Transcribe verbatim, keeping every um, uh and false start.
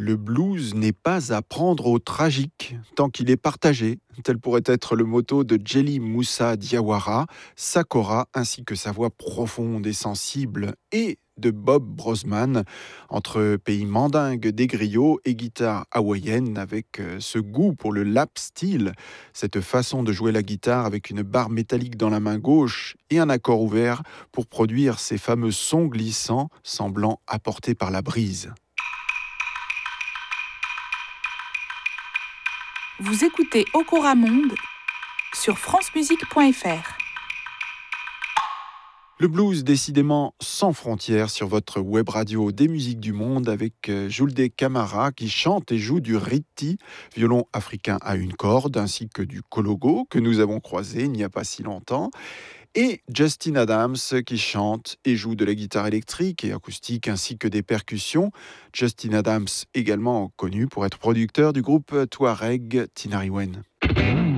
Le blues n'est pas à prendre au tragique, tant qu'il est partagé. Tel pourrait être le motto de Jelly Moussa Diawara, Sakora, ainsi que sa voix profonde et sensible, et de Bob Brosman, entre pays mandingue des griots et guitare hawaïenne, avec euh, ce goût pour le lap steel, cette façon de jouer la guitare avec une barre métallique dans la main gauche et un accord ouvert pour produire ces fameux sons glissants semblant apportés par la brise. Vous écoutez Okora Monde sur francemusique point f r. Le blues, décidément sans frontières sur votre web radio des musiques du monde avec euh, Julde Camara qui chante et joue du riti, violon africain à une corde, ainsi que du kologo que nous avons croisé il n'y a pas si longtemps. Et Justin Adams qui chante et joue de la guitare électrique et acoustique ainsi que des percussions. Justin Adams également connu pour être producteur du groupe Touareg Tinariwen.